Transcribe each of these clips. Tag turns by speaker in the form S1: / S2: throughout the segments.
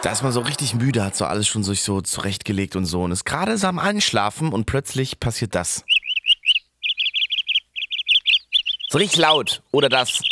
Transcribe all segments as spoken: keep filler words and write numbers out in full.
S1: Da ist man so richtig müde, hat so alles schon sich so zurechtgelegt und so und ist gerade so am Einschlafen und plötzlich passiert das. So richtig laut. Oder das.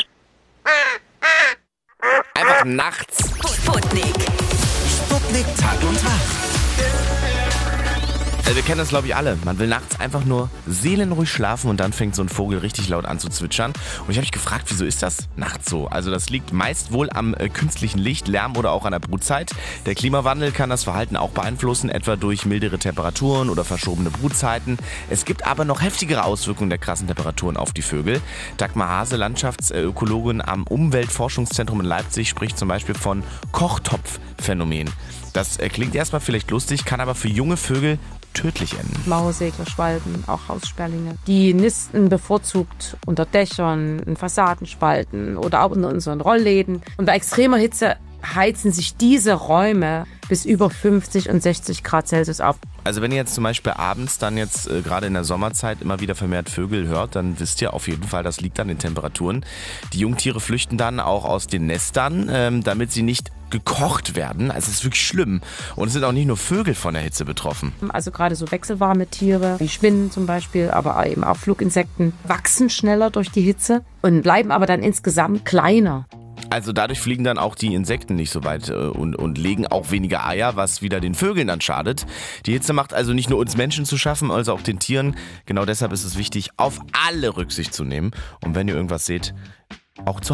S1: Einfach nachts.
S2: Sputnik.
S3: Sputnik Tag und Nacht.
S1: Also wir kennen das, glaube ich, alle. Man will nachts einfach nur seelenruhig schlafen und dann fängt so ein Vogel richtig laut an zu zwitschern. Und ich habe mich gefragt, wieso ist das nachts so? Also das liegt meist wohl am äh, künstlichen Licht, Lärm oder auch an der Brutzeit. Der Klimawandel kann das Verhalten auch beeinflussen, etwa durch mildere Temperaturen oder verschobene Brutzeiten. Es gibt aber noch heftigere Auswirkungen der krassen Temperaturen auf die Vögel. Dagmar Hase, Landschaftsökologin am Umweltforschungszentrum in Leipzig, spricht zum Beispiel von Kochtopfphänomen. Das äh, klingt erstmal vielleicht lustig, kann aber für junge Vögel tödlich enden.
S4: Mauersegler, Schwalben, auch Haussperlinge. Die nisten bevorzugt unter Dächern, in Fassadenspalten oder auch in unseren Rollläden. Und bei extremer Hitze heizen sich diese Räume bis über fünfzig und sechzig Grad Celsius auf.
S1: Also wenn ihr jetzt zum Beispiel abends dann jetzt äh, gerade in der Sommerzeit immer wieder vermehrt Vögel hört, dann wisst ihr auf jeden Fall, das liegt an den Temperaturen. Die Jungtiere flüchten dann auch aus den Nestern, ähm, damit sie nicht gekocht werden. Also es ist wirklich schlimm. Und es sind auch nicht nur Vögel von der Hitze betroffen.
S4: Also gerade so wechselwarme Tiere, wie Spinnen zum Beispiel, aber eben auch Fluginsekten, wachsen schneller durch die Hitze und bleiben aber dann insgesamt kleiner.
S1: Also dadurch fliegen dann auch die Insekten nicht so weit äh, und, und legen auch weniger Eier, was wieder den Vögeln dann schadet. Die Hitze macht also nicht nur uns Menschen zu schaffen, also auch den Tieren. Genau deshalb ist es wichtig, auf alle Rücksicht zu nehmen. Und wenn ihr irgendwas seht, auch zu